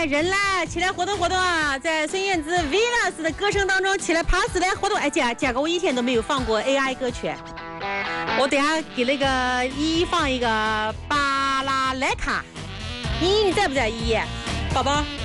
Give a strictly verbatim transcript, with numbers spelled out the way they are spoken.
人来，起来活动活动啊！在孙燕姿 V 老师的歌声当中，起来趴死来活动。哎，姐，姐个我以前都没有放过 A I 歌曲，我等下给那个依依放一个巴拉莱卡，依依你在不在？依依，宝宝。